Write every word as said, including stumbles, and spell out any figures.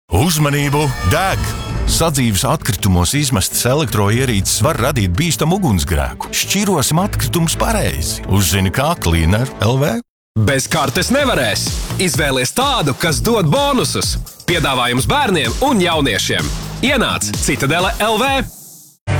Uzmanību, deg! Sadzīves atkritumos izmestas elektroierīces var radīt bīstamu ugunsgrēku. Šķirosim atkritumus pareizi. Uzzini kā Cleaner L V. Bez kartes nevarēs. Izvēlies tādu, kas dod bonusus. Piedāvājums bērniem un jauniešiem. Ienāc Citadele L V.